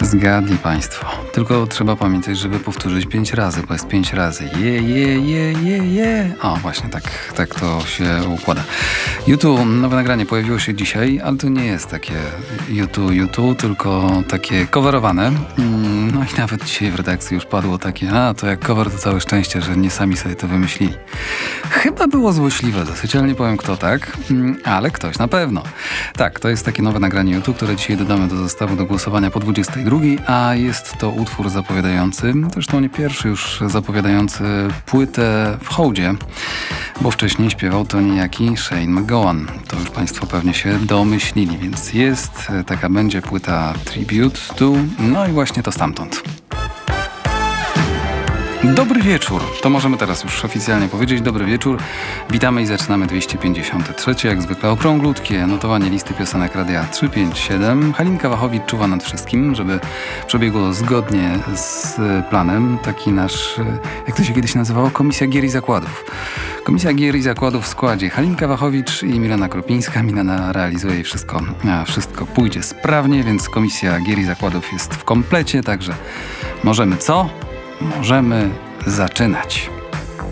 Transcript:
Zgadli Państwo. Tylko trzeba pamiętać, żeby powtórzyć 5 razy, bo jest 5 razy. Je. O, właśnie tak to się układa. YouTube, nowe nagranie pojawiło się dzisiaj, ale to nie jest takie YouTube, tylko takie coverowane. No i nawet dzisiaj w redakcji już padło takie, to jak cover to całe szczęście, że nie sami sobie to wymyślili. Chyba było złośliwe dosyć, ale nie powiem kto tak, ale ktoś na pewno. Tak, to jest takie nowe nagranie YouTube, które dzisiaj dodamy do zestawu do głosowania po 22, a jest to utwór zapowiadający, zresztą nie pierwszy już zapowiadający płytę w hołdzie, bo wcześniej śpiewał to niejaki Shane MacGowan. To już Państwo pewnie się domyślili, więc taka będzie płyta Tribute to, no i właśnie to stamtąd. Dobry wieczór. To możemy teraz już oficjalnie powiedzieć. Dobry wieczór. Witamy i zaczynamy 253. Jak zwykle okrąglutkie notowanie listy piosenek Radia 357. Halinka Wachowicz czuwa nad wszystkim, żeby przebiegło zgodnie z planem. Taki nasz, jak to się kiedyś nazywało, Komisja Gier i Zakładów. Komisja Gier i Zakładów w składzie Halinka Wachowicz i Milena Kropińska. Milena realizuje wszystko pójdzie sprawnie, więc Komisja Gier i Zakładów jest w komplecie, także możemy zaczynać.